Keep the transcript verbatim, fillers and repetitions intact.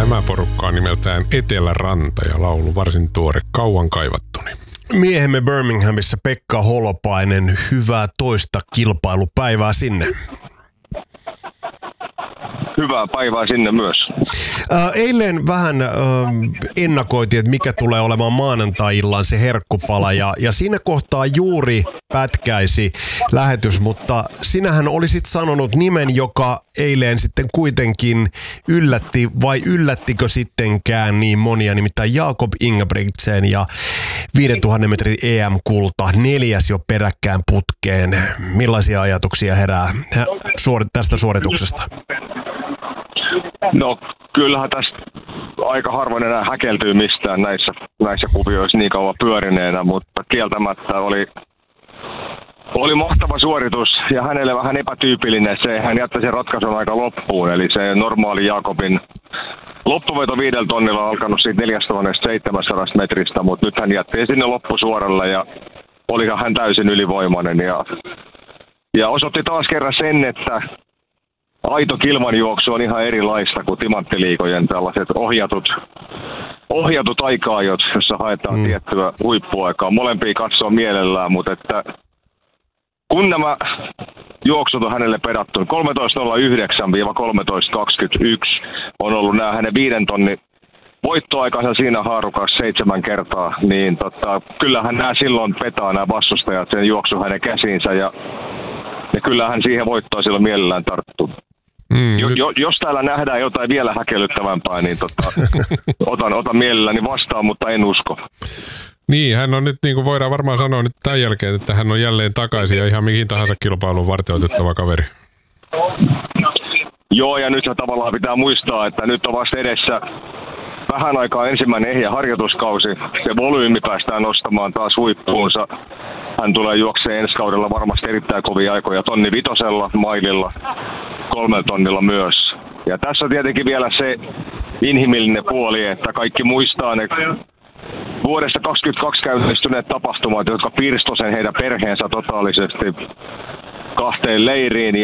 Tämä porukka on nimeltään Eteläranta ja laulu varsin tuore, kauan kaivattuni. Miehemme Birminghamissa Pekka Holopainen, hyvää toista kilpailupäivää sinne. Hyvää päivää sinne myös. Äh, eilen vähän äh, ennakoitiin, että mikä tulee olemaan maanantai-illan se herkkupala, ja, ja siinä kohtaa juuri pätkäisi lähetys, mutta sinähän olisit sanonut nimen, joka eilen sitten kuitenkin yllätti, vai yllättikö sittenkään niin monia, nimittäin Jakob Ingebrigtsen ja viisituhatta metrin E M-kulta, neljäs jo peräkkään putkeen. Millaisia ajatuksia herää tästä suorituksesta? No kyllähän tästä aika harvoin enää häkeltyy mistään näissä, näissä kuvioissa niin kauan pyörineenä, mutta kieltämättä oli, oli mahtava suoritus ja hänelle vähän epätyypillinen se, hän jätti sen ratkaisun aika loppuun, eli se normaali Jakobin loppuveto viidellä tonnilla on alkanut siitä neljätuhattaseitsemänsataa metristä, mutta nyt hän jätti sinne loppusuoralle ja olihan hän täysin ylivoimainen ja, ja osoitti taas kerran sen, että aito kilmanjuoksu on ihan erilaista kuin timanttiliigojen tällaiset ohjatut, ohjatut aika-ajot, jossa haetaan mm. tiettyä huippuaikaa. Molempia katsoo mielellään, mutta että kun nämä juoksut on hänelle pedattu, kolmetoista nolla yhdeksän kolmetoista kaksikymmentäyksi on ollut nämä hänen viiden tonnin voittoaikansa siinä haarukassa seitsemän kertaa, niin tota, kyllähän nämä silloin petaa nämä vastustajat sen juoksu hänen käsiinsä ja, ja kyllähän siihen voittoa silloin mielellään tarttuu. Mm, jo, jo, jos täällä nähdään jotain vielä häkellyttävämpää, niin tota, otan, otan mielelläni vastaan, mutta en usko. Niin, hän on nyt, niin kuin voidaan varmaan sanoa nyt tämän jälkeen, että hän on jälleen takaisin ja ihan mihin tahansa kilpailuun varteutettava kaveri. Joo, ja nyt tavallaan pitää muistaa, että nyt on vasta edessä vähän aikaa ensimmäinen ehjä harjoituskausi. Se volyymi päästään nostamaan taas huippuunsa. Hän tulee juokseen ensi kaudella varmasti erittäin kovia aikoja tonni vitosella, maililla, kolmella tonnilla myös. Ja tässä on tietenkin vielä se inhimillinen puoli, että kaikki muistaa ne vuodesta kaksikymmentäkaksi käynnistyneet tapahtumat, jotka pirstoi sen heidän perheensä totaalisesti kahteen leiriin.